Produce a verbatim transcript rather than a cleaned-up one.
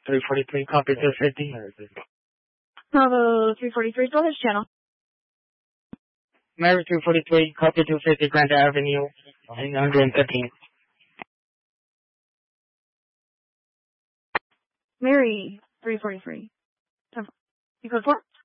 three forty-three, copy two fifty. Bravo three forty-three, go ahead, channel. Mary two forty-three, copy two fifty, Grand Avenue, one hundred thirteen. Mary three forty-three. You code four?